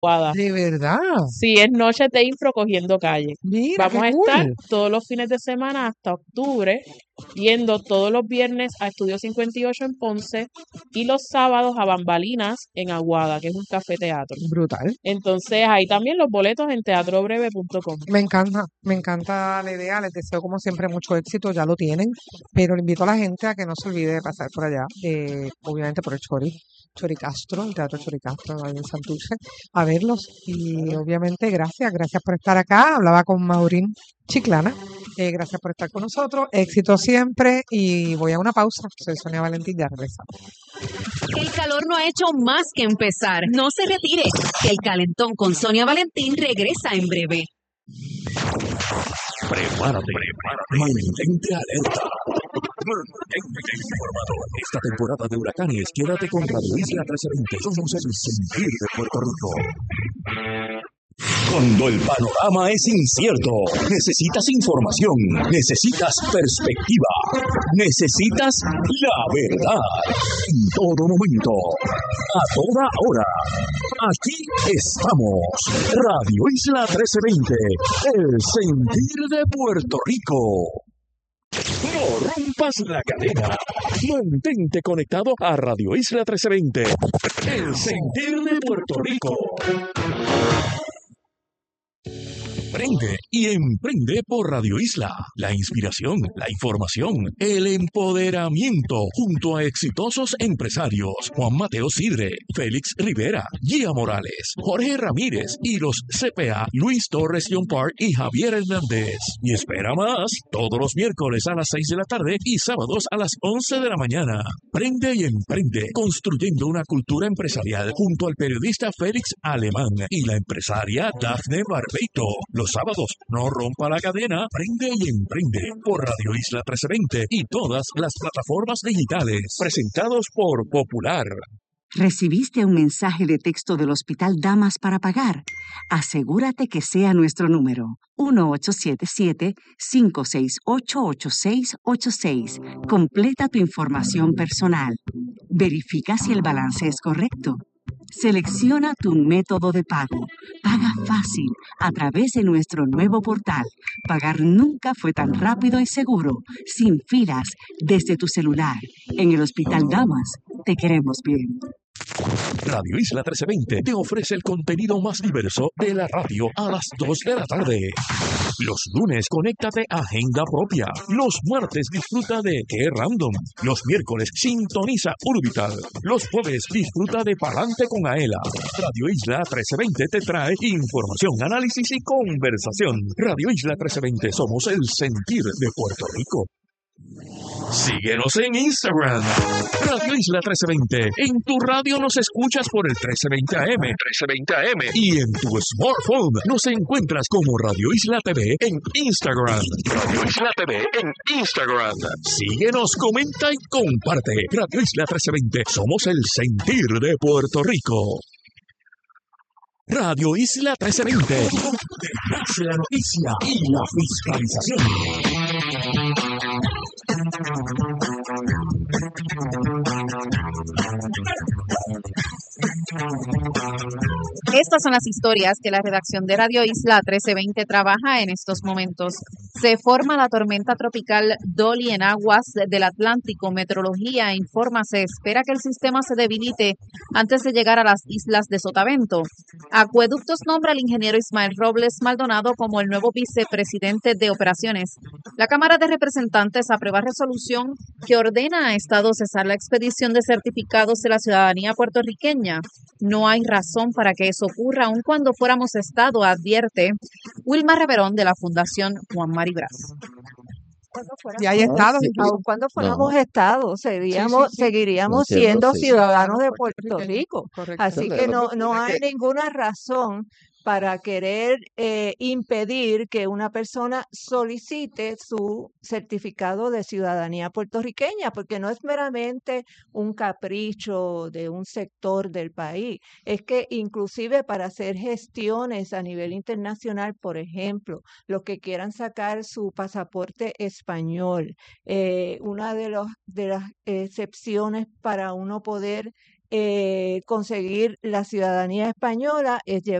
Aguada. ¿De verdad? Sí, es Noches de Impro cogiendo calle. Mira, Vamos qué a estar cool. todos los fines de semana hasta octubre, yendo todos los viernes a Estudio 58 en Ponce y los sábados a Bambalinas en Aguada, que es un café teatro. Brutal. Entonces, ahí también los boletos en teatrobreve.com. Me encanta la idea, les deseo como siempre mucho éxito, ya lo tienen, pero le invito a la gente a que no se olvide de pasar por allá, obviamente por el Chori Castro, el Teatro Chori Castro ahí en Santurce, a verlos y obviamente gracias por estar acá, hablaba con Maurín Chiclana, gracias por estar con nosotros, éxito siempre y voy a una pausa, soy Sonia Valentín, ya regresamos. El calor no ha hecho más que empezar, no se retire, que el calentón con Sonia Valentín regresa en breve. Prepárate. Mantente alerta. Mantente informado. Esta temporada de huracanes, quédate con Radio Isla 1320. Somos el sentir de Puerto Rico. Cuando el panorama es incierto, necesitas información, necesitas perspectiva, necesitas la verdad. En todo momento, a toda hora. Aquí estamos. Radio Isla 1320, el sentir de Puerto Rico. No rompas la cadena. Mantente conectado a Radio Isla 1320, el sentir de Puerto Rico. Prende y emprende por Radio Isla. La inspiración, la información, el empoderamiento junto a exitosos empresarios Juan Mateo Sidre, Félix Rivera, Gia Morales, Jorge Ramírez y los CPA Luis Torres John Park y Javier Hernández. Y espera más, todos los miércoles a las 6 de la tarde y sábados a las 11 de la mañana. Prende y emprende, construyendo una cultura empresarial junto al periodista Félix Alemán y la empresaria Dafne Barbeito. Los sábados, no rompa la cadena, prende y emprende por Radio Isla 1320 y todas las plataformas digitales, presentados por Popular. ¿Recibiste un mensaje de texto del Hospital Damas para pagar? Asegúrate que sea nuestro número, 1877-568-8686. Completa tu información personal. Verifica si el balance es correcto. Selecciona tu método de pago. Paga fácil a través de nuestro nuevo portal. Pagar nunca fue tan rápido y seguro, sin filas, desde tu celular. En el Hospital Damas, te queremos bien. Radio Isla 1320 te ofrece el contenido más diverso de la radio a las 2 de la tarde. Los lunes, conéctate a Agenda Propia. Los martes, disfruta de Qué Random. Los miércoles, sintoniza Urbital. Los jueves, disfruta de Palante con Aela. Radio Isla 1320 te trae información, análisis y conversación. Radio Isla 1320, somos el sentir de Puerto Rico. Síguenos en Instagram, Radio Isla 1320. En tu radio nos escuchas por el 1320 AM, y en tu smartphone nos encuentras como Radio Isla TV en Instagram. Radio Isla TV en Instagram. Síguenos, comenta y comparte. Radio Isla 1320, somos el sentir de Puerto Rico. Radio Isla 1320, la noticia y la fiscalización. Estas son las historias que la redacción de Radio Isla 1320 trabaja en estos momentos. Se forma la tormenta tropical Dolly en aguas del Atlántico. Meteorología informa, se espera que el sistema se debilite antes de llegar a las islas de Sotavento. Acueductos nombra al ingeniero Ismael Robles Maldonado como el nuevo vicepresidente de operaciones. La Cámara de Representantes aprueba resolución que ordena a Estado cesar la expedición de certificados de la ciudadanía puertorriqueña. No hay razón para que eso ocurra, aun cuando fuéramos Estado, advierte Wilma Reverón de la Fundación Juan Mari Brás. Y hay estados. Aun cuando fuéramos Estado, seguiríamos No, cierto, siendo sí. ciudadanos de Puerto Rico. Correcto. Así que no hay ninguna razón para querer impedir que una persona solicite su certificado de ciudadanía puertorriqueña, porque no es meramente un capricho de un sector del país, es que inclusive para hacer gestiones a nivel internacional, por ejemplo, los que quieran sacar su pasaporte español, una de las excepciones para uno poder conseguir la ciudadanía española es